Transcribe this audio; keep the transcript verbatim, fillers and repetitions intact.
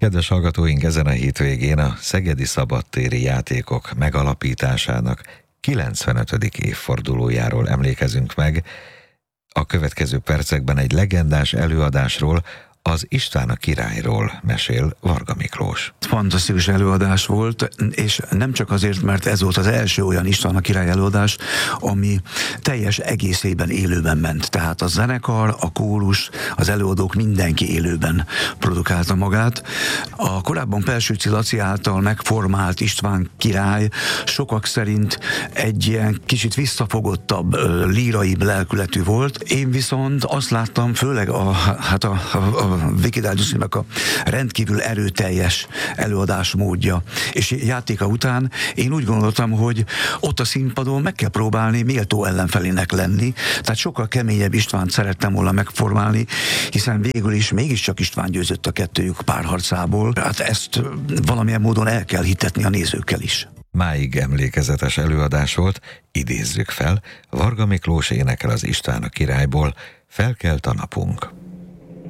Kedves hallgatóink, ezen a hétvégén a Szegedi Szabadtéri Játékok megalapításának kilencvenötödik évfordulójáról emlékezünk meg. A következő percekben egy legendás előadásról, az István a királyról mesél Varga Miklós. Fantasztikus előadás volt, és nem csak azért, mert ez volt az első olyan István a király előadás, ami teljes egészében élőben ment. Tehát a zenekar, a kórus, az előadók, mindenki élőben produkálta magát. A korábban Pelsőci Laci által megformált István király sokak szerint egy ilyen kicsit visszafogottabb, líraibb lelkületű volt. Én viszont azt láttam, főleg a, hát a, a Vikidágyusznak a rendkívül erőteljes előadásmódja és játéka után én úgy gondoltam, hogy ott a színpadon meg kell próbálni méltó ellenfelének lenni, tehát sokkal keményebb Istvánt szerettem volna megformálni, hiszen végül is mégiscsak István győzött a kettőjük párharcából, hát ezt valamilyen módon el kell hitetni a nézőkkel is. Máig emlékezetes előadás volt, idézzük fel, Varga Miklós énekel az István a királyból, Felkelt a napunk.